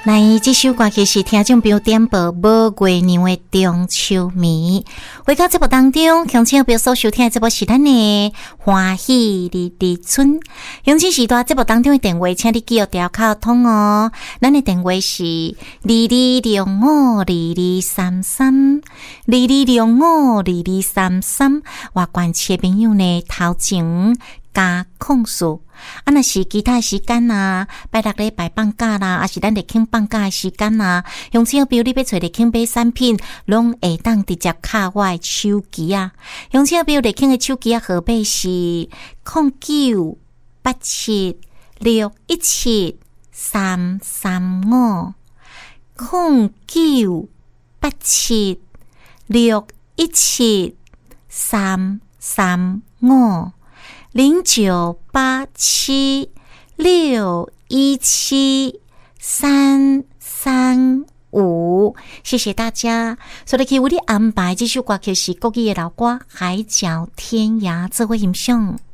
来，这首歌曲是听众朋友点播无月娘的中秋暝。回到节目当中，乡亲朋友所收听的节目是咱的欢喜日日春。乡亲时段节目当中的电话，请你记录条卡通哦。咱的电话是22052233，22052233。外关切朋友呢，头前加控诉。若是其他时间啊，拜六礼拜放假啦，还是咱日庆放假的时间啊，乡亲朋友你要找日庆买产品，拢会当直接卡我的手机啊。乡亲朋友日庆的手机啊，号码是0987617335，0987617335。谢谢大家。所以，为你安排这首歌曲是国语的老歌《海角天涯》，做伙欣赏。